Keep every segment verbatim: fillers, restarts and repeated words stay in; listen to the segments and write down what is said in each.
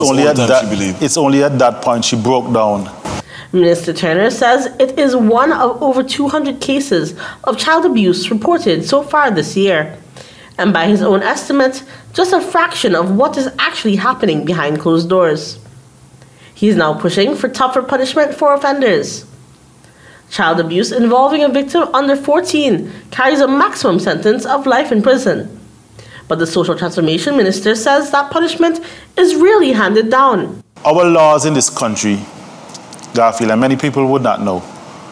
Only at that, it's only at that point she broke down. Minister Turner says it is one of over two hundred cases of child abuse reported so far this year. And by his own estimate, just a fraction of what is actually happening behind closed doors. He is now pushing for tougher punishment for offenders. Child abuse involving a victim under fourteen carries a maximum sentence of life in prison. But the Social Transformation Minister says that punishment is really handed down. Our laws in this country, Garfield, and many people would not know,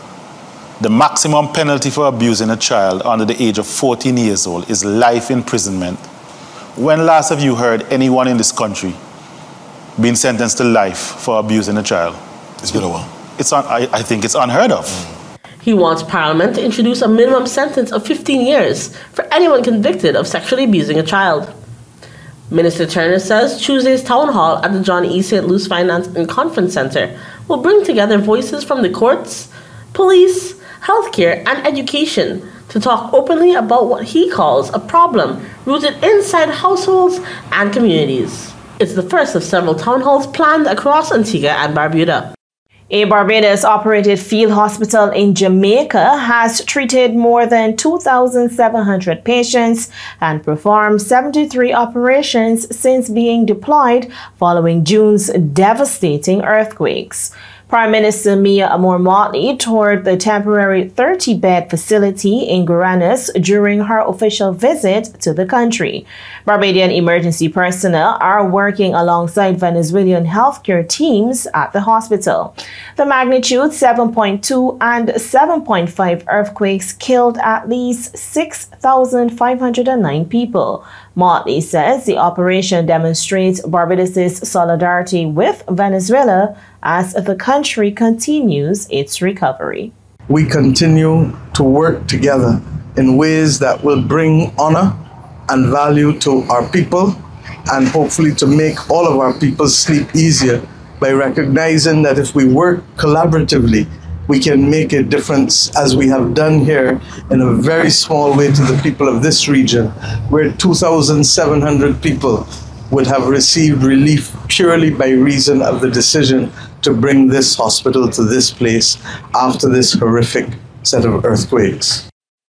the maximum penalty for abusing a child under the age of fourteen years old is life imprisonment. When last have you heard anyone in this country being sentenced to life for abusing a child? It's been a while. It's un, I, I think it's unheard of. Mm. He wants Parliament to introduce a minimum sentence of fifteen years for anyone convicted of sexually abusing a child. Minister Turner says Tuesday's town hall at the John E. Saint Louis Finance and Conference Center will bring together voices from the courts, police, healthcare, and education to talk openly about what he calls a problem rooted inside households and communities. It's the first of several town halls planned across Antigua and Barbuda. A Barbados-operated field hospital in Jamaica has treated more than two thousand seven hundred patients and performed seventy-three operations since being deployed following June's devastating earthquakes. Prime Minister Mia Amor-Motley toured the temporary thirty-bed facility in Guaranas during her official visit to the country. Barbadian emergency personnel are working alongside Venezuelan healthcare teams at the hospital. The magnitude seven point two and seven point five earthquakes killed at least six thousand five hundred nine people. Motley says the operation demonstrates Barbados' solidarity with Venezuela as the country continues its recovery. We continue to work together in ways that will bring honor and value to our people and hopefully to make all of our people sleep easier by recognizing that if we work collaboratively, we can make a difference, as we have done here in a very small way to the people of this region, where two thousand seven hundred people would have received relief purely by reason of the decision to bring this hospital to this place after this horrific set of earthquakes.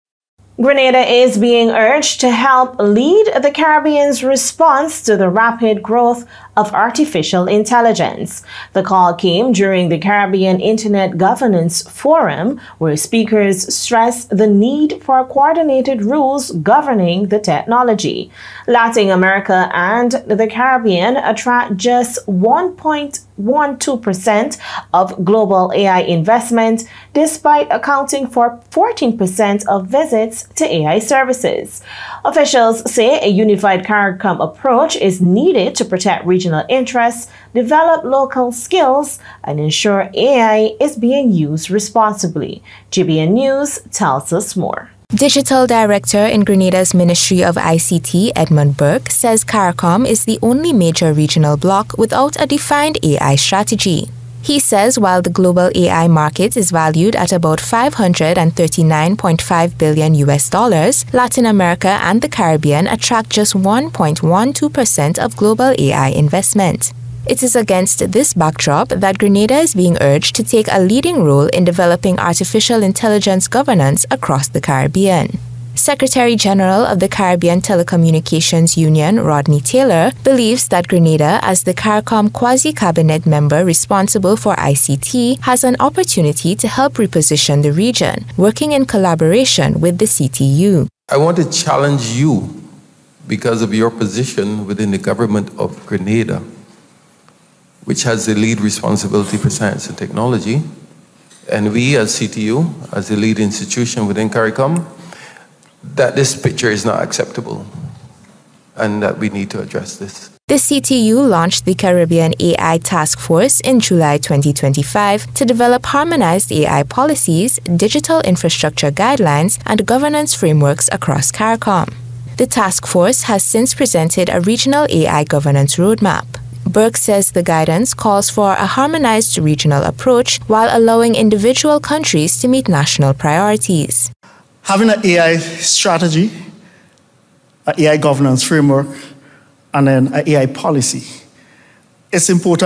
Grenada is being urged to help lead the Caribbean's response to the rapid growth of artificial intelligence. The call came during the Caribbean Internet Governance Forum, where speakers stressed the need for coordinated rules governing the technology. Latin America and the Caribbean attract just one point one two percent of global A I investment, despite accounting for fourteen percent of visits to A I services. Officials say a unified CARICOM approach is needed to protect regional interests, develop local skills, and ensure A I is being used responsibly. G B N News tells us more. Digital Director in Grenada's Ministry of I C T, Edmund Burke, says CARICOM is the only major regional bloc without a defined A I strategy. He says while the global A I market is valued at about five hundred thirty-nine point five billion U S dollars, Latin America and the Caribbean attract just one point one two percent of global A I investment. It is against this backdrop that Grenada is being urged to take a leading role in developing artificial intelligence governance across the Caribbean. Secretary General of the Caribbean Telecommunications Union, Rodney Taylor, believes that Grenada, as the CARICOM quasi-cabinet member responsible for I C T, has an opportunity to help reposition the region, working in collaboration with the C T U. I want to challenge you because of your position within the government of Grenada, which has the lead responsibility for science and technology. And we as C T U, as the lead institution within CARICOM, that this picture is not acceptable and that we need to address this. The C T U launched the Caribbean A I Task Force in July twenty twenty-five to develop harmonized A I policies, digital infrastructure guidelines, and governance frameworks across CARICOM. The task force has since presented a regional A I governance roadmap. Burke says the guidance calls for a harmonized regional approach while allowing individual countries to meet national priorities. Having an A I strategy, an A I governance framework, and then an A I policy it's important